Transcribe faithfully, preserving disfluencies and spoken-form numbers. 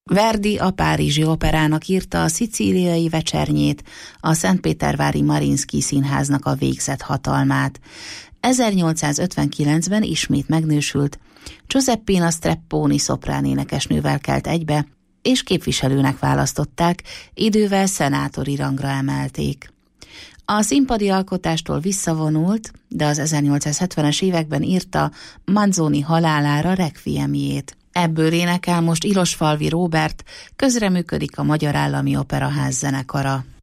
Verdi a Párizsi Operának írta a Szicíliai vecsernyét, a Szentpétervári Mariinszky Színháznak a Végzett hatalmát. ezernyolcszázötvenkilencben ismét megnősült, Giuseppina Strepponi szopránénekesnővel kelt egybe, és képviselőnek választották, idővel szenátori rangra emelték. A színpadi alkotástól visszavonult, de az ezernyolcszázhetvenes években írta Manzoni halálára requiemjét. Ebből énekel most Ilosfalvi Róbert, közreműködik a Magyar Állami Operaház zenekara.